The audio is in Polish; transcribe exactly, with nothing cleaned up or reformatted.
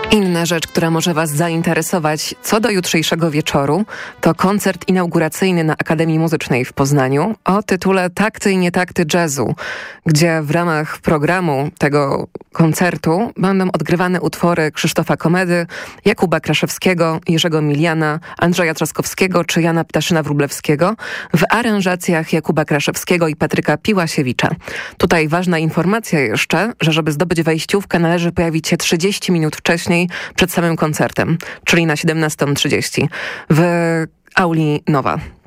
Inna rzecz, która może Was zainteresować co do jutrzejszego wieczoru, to koncert inauguracyjny na Akademii Muzycznej w Poznaniu o tytule Takty i nietakty jazzu, gdzie w ramach programu tego koncertu będą odgrywane utwory Krzysztofa Komedy, Jakuba Kraszewskiego, Jerzego Miliana, Andrzeja Trzaskowskiego czy Jana Ptaszyna-Wróblewskiego w aranżacjach Jakuba Kraszewskiego i Patryka Piłasiewicza. Tutaj ważna informacja jeszcze, że żeby zdobyć wejściówkę należy pojawić się trzydzieści minut wcześniej przed samym koncertem, czyli na siedemnastą trzydzieści w auli Nowa.